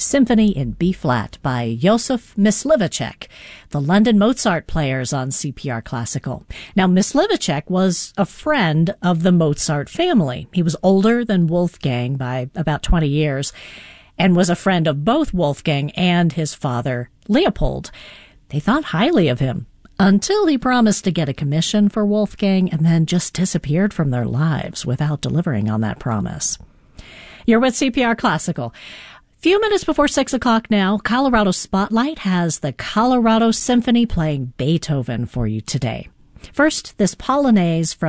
Symphony in B-flat by Josef Myslivacek, the London Mozart players on CPR Classical. Now, Myslivacek was a friend of the Mozart family. He was older than Wolfgang by about 20 years and was a friend of both Wolfgang and his father, Leopold. They thought highly of him until he promised to get a commission for Wolfgang and then just disappeared from their lives without delivering on that promise. You're with CPR Classical. Few minutes before 6 o'clock now, Colorado Spotlight has the Colorado Symphony playing Beethoven for you today. First, this Polonaise from